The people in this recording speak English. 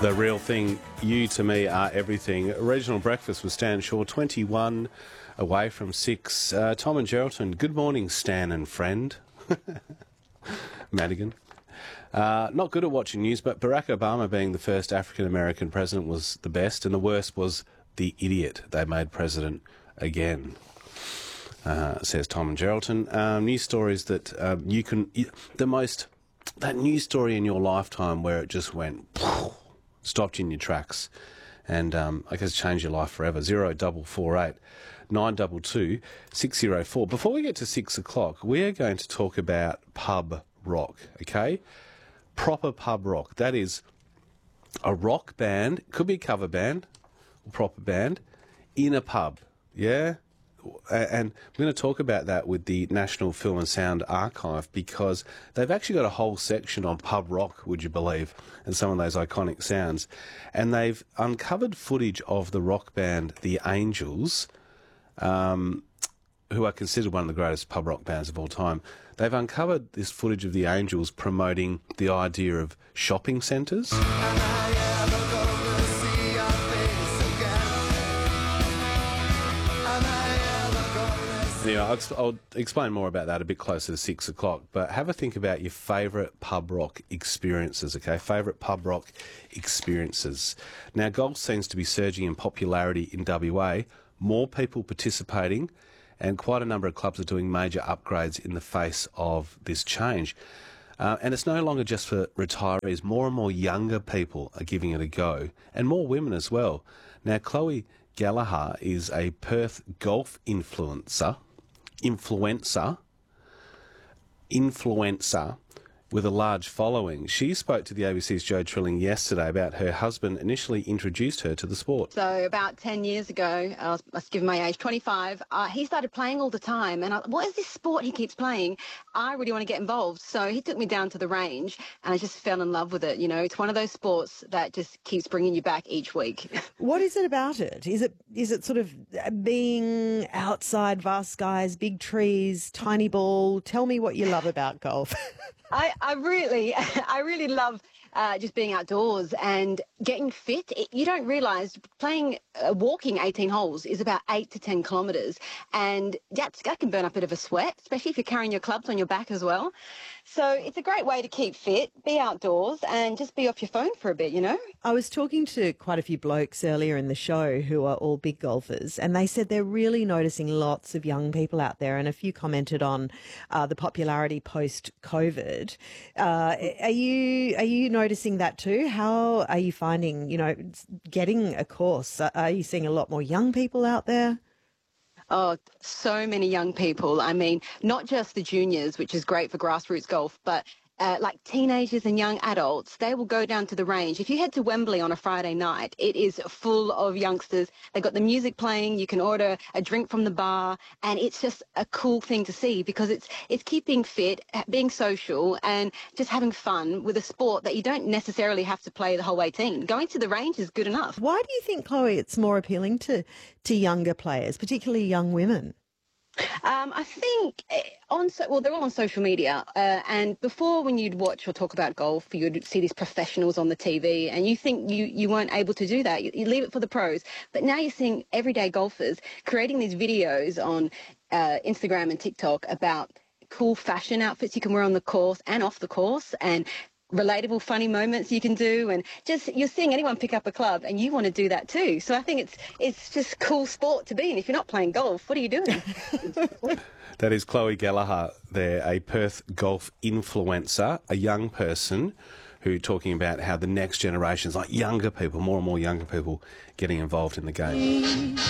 The real thing, you to me are everything. Regional breakfast with Stan Shaw, 21 away from 6. Tom and Geraldton, good morning, Stan and friend. Madigan. Not good at watching news, but Barack Obama being the first African-American president was the best, and the worst was the idiot they made president again, says Tom and Geraldton. News stories that that news story in your lifetime where it just went, stopped you in your tracks, and I guess changed your life forever. 0448 922 604. Before we get to 6 o'clock, we are going to talk about pub rock, okay? Proper pub rock. That is a rock band, could be a cover band, or proper band, in a pub, yeah? And we're going to talk about that with the National Film and Sound Archive, because they've actually got a whole section on pub rock, would you believe, and some of those iconic sounds. And they've uncovered footage of the rock band The Angels, who are considered one of the greatest pub rock bands of all time. They've uncovered this footage of The Angels promoting the idea of shopping centres. Anyway, I'll explain more about that a bit closer to 6 o'clock, but have a think about your favourite pub rock experiences, okay? Favourite pub rock experiences. Now, golf seems to be surging in popularity in WA, more people participating, and quite a number of clubs are doing major upgrades in the face of this change. And it's no longer just for retirees. More and more younger people are giving it a go, and more women as well. Now, Chloe Gallagher is a Perth golf influencer with a large following. She spoke to the ABC's Joe Trilling yesterday about her husband initially introduced her to the sport. So about 10 years ago, I must give my age, 25, he started playing all the time. And what is this sport he keeps playing? I really want to get involved. So he took me down to the range and I just fell in love with it. You know, it's one of those sports that just keeps bringing you back each week. What is it about it? Is it sort of being outside, vast skies, big trees, tiny ball? Tell me what you love about golf. I really love just being outdoors and getting fit. You don't realise walking 18 holes is about 8 to 10 kilometres, and that can burn up a bit of a sweat, especially if you're carrying your clubs on your back as well. So it's a great way to keep fit, be outdoors, and just be off your phone for a bit, you know? I was talking to quite a few blokes earlier in the show who are all big golfers, and they said they're really noticing lots of young people out there, and a few commented on the popularity post-COVID. Are you noticing that too? How are you finding, getting a course? Are you seeing a lot more young people out there? Oh, so many young people. I mean, not just the juniors, which is great for grassroots golf, but like teenagers and young adults, they will go down to the range. If you head to Wembley on a Friday night, it is full of youngsters. They've got the music playing, you can order a drink from the bar, and it's just a cool thing to see because it's keeping fit, being social, and just having fun with a sport that you don't necessarily have to play the whole 18. Going to the range is good enough. Why do you think, Chloe, it's more appealing to younger players, particularly young women? I think they're all on social media. And before, when you'd watch or talk about golf, you'd see these professionals on the TV, and you think you weren't able to do that. You leave it for the pros. But now you're seeing everyday golfers creating these videos on Instagram and TikTok about cool fashion outfits you can wear on the course and off the course, and relatable, funny moments you can do, and just you're seeing anyone pick up a club and you want to do that too. So I think it's just cool sport to be in. If you're not playing golf, what are you doing? That is Chloe Gallagher there, a Perth golf influencer, a young person who talking about how the next generations, like younger people, more and more younger people getting involved in the game.